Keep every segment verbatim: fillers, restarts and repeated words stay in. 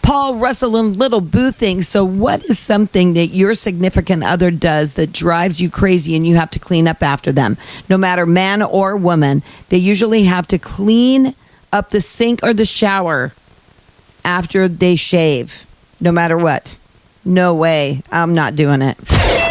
Paul, Russell, and Little Boo things. So what is something that your significant other does that drives you crazy and you have to clean up after them? No matter man or woman, they usually have to clean up the sink or the shower after they shave, no matter what. No way. I'm not doing it.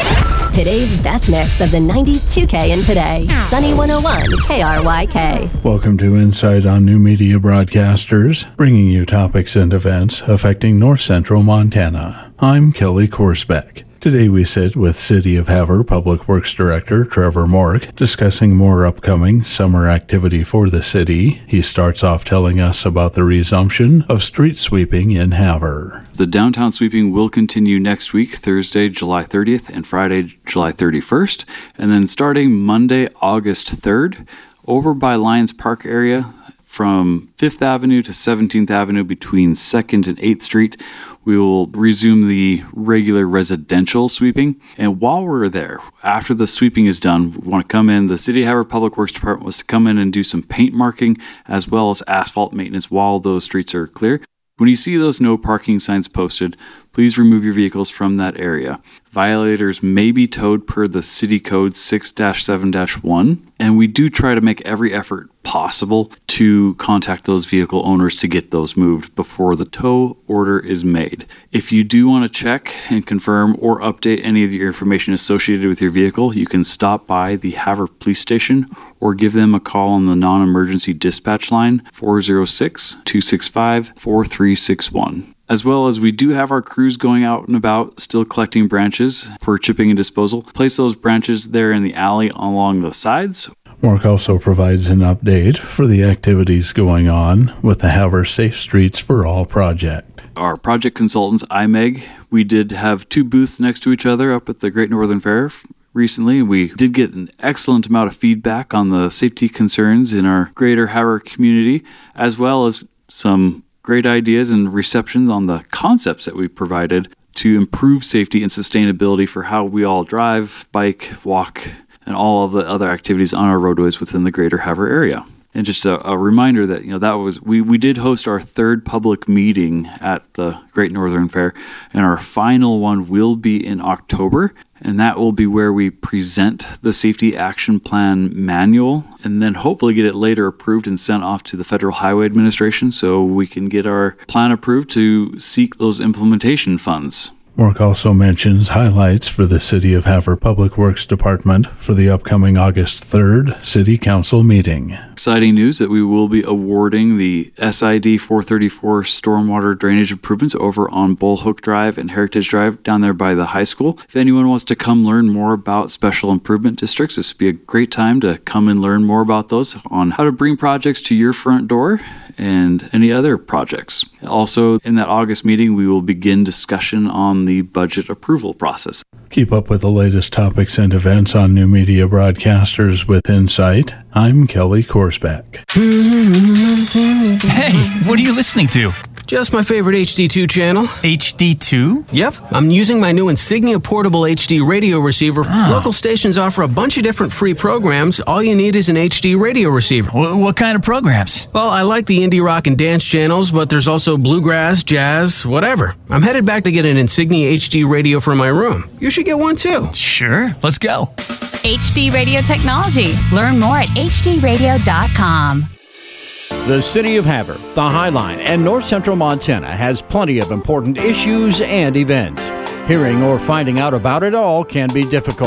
Today's best mix of the nineties two K and today. Sunny one oh one K R Y K. Welcome to Insight on New Media Broadcasters, bringing you topics and events affecting North Central Montana. I'm Kelly Korsbeck. Today we sit with City of Havre Public Works Director Trevor Mork, discussing more upcoming summer activity for the city. He starts off telling us about the resumption of street sweeping in Havre. The downtown sweeping will continue next week, Thursday, July thirtieth, and Friday, July thirty-first. And then starting Monday, August third, over by Lions Park area, from fifth Avenue to seventeenth Avenue between second and eighth Street, we will resume the regular residential sweeping. And while we're there, after the sweeping is done, we want to come in. The City of Havre Public Works Department wants to come in and do some paint marking as well as asphalt maintenance while those streets are clear. When you see those no parking signs posted, please remove your vehicles from that area. Violators may be towed per the City Code six dash seven dash one, and we do try to make every effort possible to contact those vehicle owners to get those moved before the tow order is made. If you do want to check and confirm or update any of your information associated with your vehicle, you can stop by the Havre Police Station or give them a call on the non-emergency dispatch line four oh six, two six five, four three six one. As well as we do have our crews going out and about, still collecting branches for chipping and disposal. Place those branches there in the alley along the sides. Mork also provides an update for the activities going on with the Havre Safe Streets for All project. Our project consultants, I M E G, we did have two booths next to each other up at the Great Northern Fair recently. We did get an excellent amount of feedback on the safety concerns in our greater Havre community, as well as some great ideas and receptions on the concepts that we provided to improve safety and sustainability for how we all drive, bike, walk, and all of the other activities on our roadways within the greater Havre area. And just a, a reminder that, you know, that was, we, we did host our third public meeting at the Great Northern Fair, and our final one will be in October, and that will be where we present the Safety Action Plan Manual, and then hopefully get it later approved and sent off to the Federal Highway Administration so we can get our plan approved to seek those implementation funds. Mork also mentions highlights for the City of Havre Public Works Department for the upcoming August third City Council meeting. Exciting news that we will be awarding the S I D four thirty-four stormwater drainage improvements over on Bullhook Drive and Heritage Drive down there by the high school. If anyone wants to come learn more about special improvement districts, this would be a great time to come and learn more about those on how to bring projects to your front door and any other projects. Also, in that August meeting, we will begin discussion on the budget approval process. Keep up with the latest topics and events on New Media Broadcasters with Insight. I'm Kelly Korsbeck. Hey, what are you listening to? Just my favorite H D two channel. H D two? Yep, I'm using my new Insignia portable H D radio receiver. Ah. Local stations offer a bunch of different free programs. All you need is an H D radio receiver. W- what kind of programs? Well, I like the indie rock and dance channels, but there's also bluegrass, jazz, whatever. I'm headed back to get an Insignia H D radio for my room. You should get one too. Sure, let's go. H D Radio Technology. Learn more at h d radio dot com. The City of Havre, the Highline, and North Central Montana has plenty of important issues and events. Hearing or finding out about it all can be difficult.